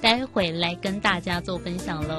待会来跟大家做分享咯。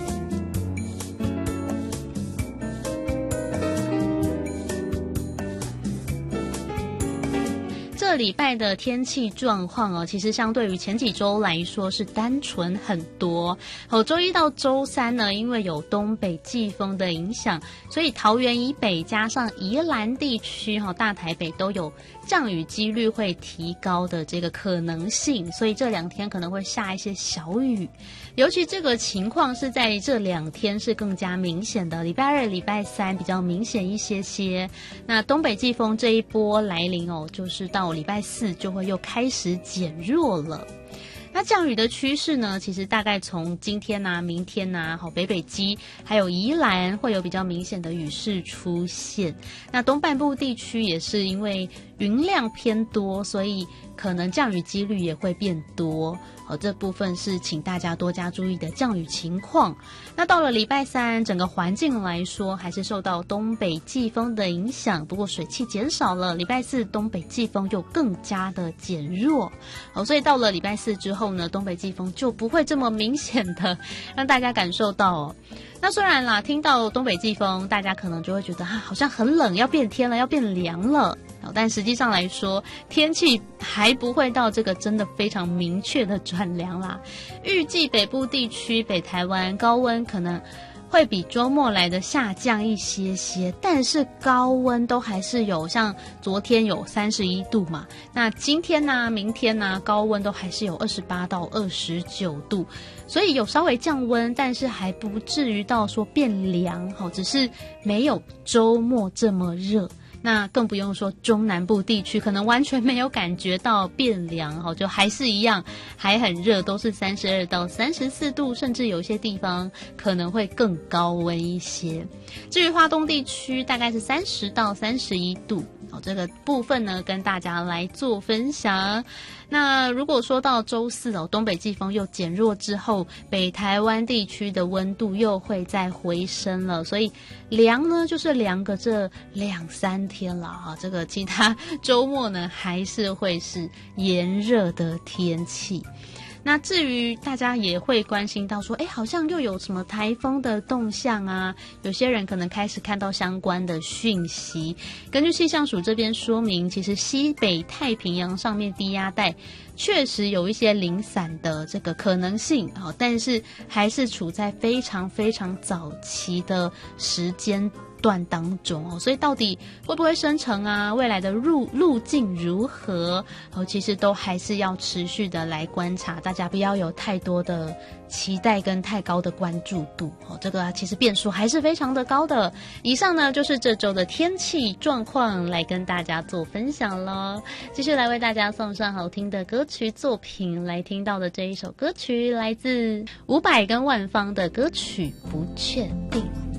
这礼拜的天气状况哦，其实相对于前几周来说是单纯很多。周一到周三呢，因为有东北季风的影响，所以桃园以北加上宜兰地区大台北都有降雨几率会提高的这个可能性，所以这2天可能会下一些小雨。尤其这个情况是在这2天是更加明显的，礼拜2、礼拜3比较明显一些些。那东北季风这一波来临哦，就是到礼拜4就会又开始减弱了。那降雨的趋势呢，其实大概从今天啊、明天啊，北北基还有宜兰会有比较明显的雨势出现。那东半部地区也是因为云量偏多，所以可能降雨几率也会变多。这部分是请大家多加注意的降雨情况。那到了礼拜3，整个环境来说还是受到东北季风的影响，不过水汽减少了，礼拜4东北季风又更加的减弱。所以到了礼拜4之后呢，东北季风就不会这么明显的让大家感受到哦。那虽然啦，听到东北季风，大家可能就会觉得好像很冷，要变天了，要变凉了。但实际上来说，天气还不会到这个真的非常明确的转凉啦。预计北部地区、北台湾高温可能会比周末来的下降一些些，但是高温都还是有，像昨天有31度嘛，那今天啊、明天啊，高温都还是有28到29度，所以有稍微降温，但是还不至于到说变凉，只是没有周末这么热。那更不用说中南部地区，可能完全没有感觉到变凉，就还是一样，还很热，都是32到34度，甚至有些地方可能会更高温一些。至于花东地区，大概是30到31度。这个部分呢，跟大家来做分享。那如果说到周4东北季风又减弱之后，北台湾地区的温度又会再回升了，所以凉呢就是凉个这2-3天了这个其他周末呢还是会是炎热的天气。那至于大家也会关心到说，好像又有什么台风的动向啊，有些人可能开始看到相关的讯息。根据气象署这边说明，其实西北太平洋上面低压带确实有一些零散的这个可能性，但是还是处在非常非常早期的时间段当中所以到底会不会生成啊，未来的路径如何其实都还是要持续的来观察，大家不要有太多的期待跟太高的关注度这个其实变数还是非常的高的。以上呢就是这周的天气状况，来跟大家做分享咯。继续来为大家送上好听的歌曲作品，来听到的这一首歌曲来自伍佰跟万芳的歌曲《不确定》。